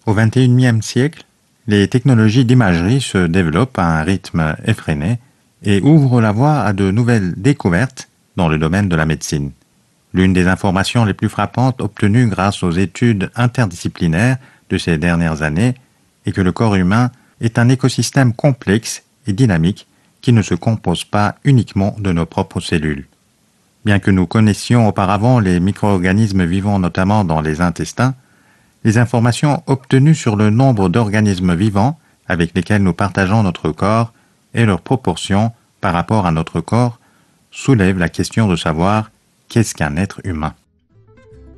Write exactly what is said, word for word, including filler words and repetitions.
Au vingt et unième siècle, les technologies d'imagerie se développent à un rythme effréné et ouvrent la voie à de nouvelles découvertes dans le domaine de la médecine. L'une des informations les plus frappantes obtenues grâce aux études interdisciplinaires de ces dernières années est que le corps humain est un écosystème complexe et dynamique qui ne se compose pas uniquement de nos propres cellules. Bien que nous connaissions auparavant les micro-organismes vivants notamment dans les intestins, les informations obtenues sur le nombre d'organismes vivants avec lesquels nous partageons notre corps et leurs proportions par rapport à notre corps soulèvent la question de savoir qu'est-ce qu'un être humain.